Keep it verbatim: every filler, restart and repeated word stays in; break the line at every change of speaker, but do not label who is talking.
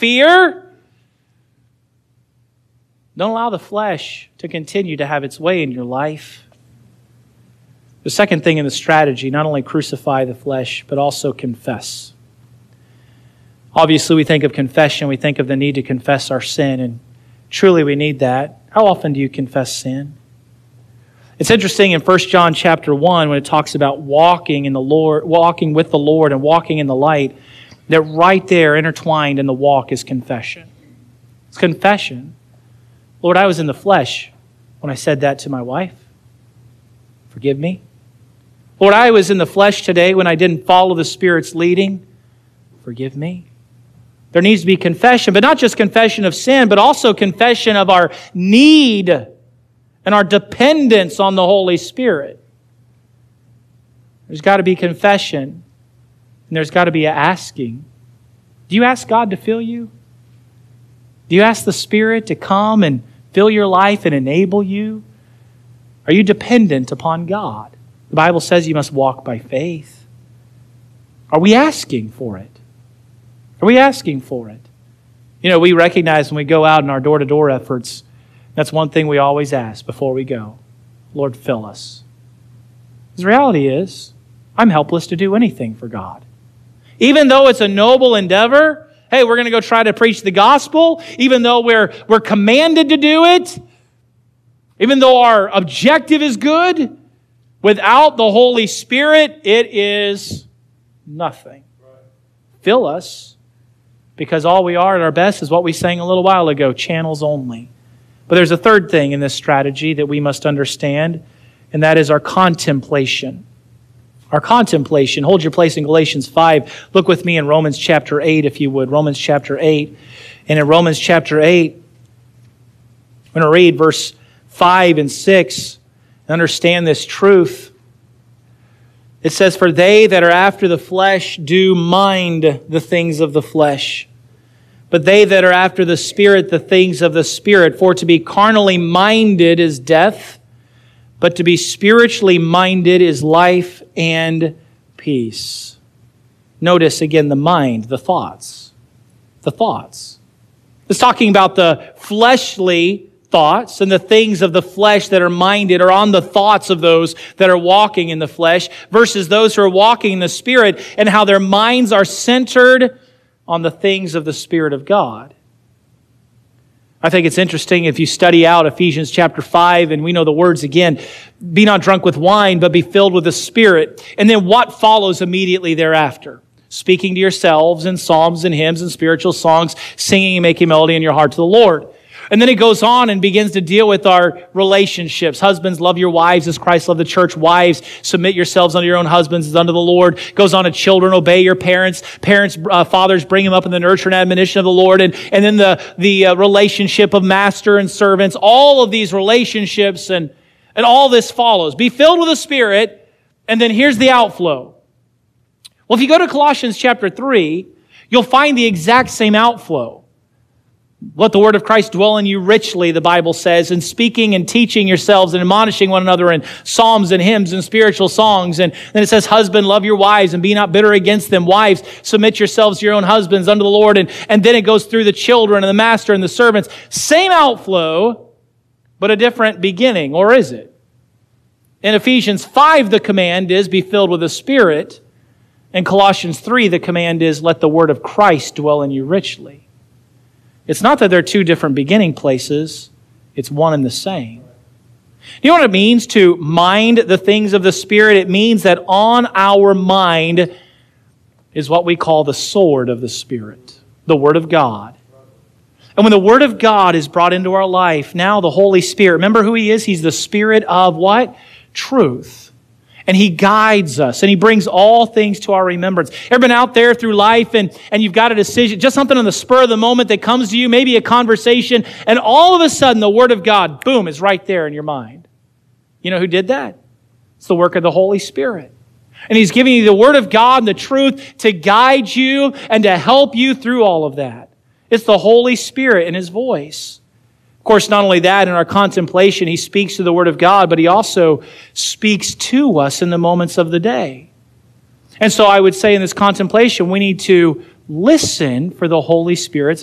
fear. Don't allow the flesh to continue to have its way in your life. The second thing in the strategy, not only crucify the flesh, but also confess. Obviously, we think of confession, we think of the need to confess our sin, and truly we need that. How often do you confess sin? It's interesting in First John chapter one when it talks about walking in the Lord, walking with the Lord and walking in the light, that right there intertwined in the walk is confession. It's confession. Lord, I was in the flesh when I said that to my wife. Forgive me. Lord, I was in the flesh today when I didn't follow the Spirit's leading. Forgive me. There needs to be confession, but not just confession of sin, but also confession of our need and our dependence on the Holy Spirit. There's got to be confession, and there's got to be an asking. Do you ask God to fill you? Do you ask the Spirit to come and fill your life and enable you? Are you dependent upon God? The Bible says you must walk by faith. Are we asking for it? Are we asking for it? You know, we recognize when we go out in our door-to-door efforts, that's one thing we always ask before we go. Lord, fill us. The reality is, I'm helpless to do anything for God. Even though it's a noble endeavor, hey, we're going to go try to preach the gospel, even though we're, we're commanded to do it, even though our objective is good, without the Holy Spirit, it is nothing. Fill us, because all we are at our best is what we sang a little while ago, channels only. But there's a third thing in this strategy that we must understand, and that is our contemplation. Our contemplation. Hold your place in Galatians five. Look with me in Romans chapter eight, if you would. Romans chapter eight. And in Romans chapter eight, I'm going to read verse five and six. Understand this truth. It says, "For they that are after the flesh do mind the things of the flesh, but they that are after the Spirit, the things of the Spirit. For to be carnally minded is death, but to be spiritually minded is life and peace." Notice again the mind, the thoughts. The thoughts. It's talking about the fleshly thoughts and the things of the flesh that are minded or on the thoughts of those that are walking in the flesh versus those who are walking in the Spirit, and how their minds are centered on the things of the Spirit of God. I think it's interesting if you study out Ephesians chapter five, and we know the words again, be not drunk with wine, but be filled with the Spirit. And then what follows immediately thereafter? Speaking to yourselves in psalms and hymns and spiritual songs, singing and making melody in your heart to the Lord. And then it goes on and begins to deal with our relationships. Husbands, love your wives as Christ loved the church. Wives, submit yourselves unto your own husbands as unto the Lord. Goes on to children, obey your parents. Parents, uh, fathers, bring them up in the nurture and admonition of the Lord. And, and then the, the uh, relationship of master and servants. All of these relationships and, and all this follows. Be filled with the Spirit, and then here's the outflow. Well, if you go to Colossians chapter three, you'll find the exact same outflow. Let the word of Christ dwell in you richly, the Bible says, and speaking and teaching yourselves and admonishing one another in psalms and hymns and spiritual songs. And then it says, husband, love your wives and be not bitter against them. Wives, submit yourselves to your own husbands unto the Lord. And, and then it goes through the children and the master and the servants. Same outflow, but a different beginning. Or is it? In Ephesians five, the command is be filled with the Spirit. In Colossians three, the command is let the word of Christ dwell in you richly. It's not that they're two different beginning places. It's one and the same. You know what it means to mind the things of the Spirit? It means that on our mind is what we call the sword of the Spirit, the Word of God. And when the Word of God is brought into our life, now the Holy Spirit, remember who He is? He's the Spirit of what? Truth. And He guides us, and He brings all things to our remembrance. Ever been out there through life and, and you've got a decision, just something on the spur of the moment that comes to you, maybe a conversation, and all of a sudden the Word of God, boom, is right there in your mind. You know who did that? It's the work of the Holy Spirit. And He's giving you the Word of God and the truth to guide you and to help you through all of that. It's the Holy Spirit and His voice. Of course, not only that, in our contemplation, He speaks to the Word of God, but He also speaks to us in the moments of the day. And so I would say in this contemplation, we need to listen for the Holy Spirit's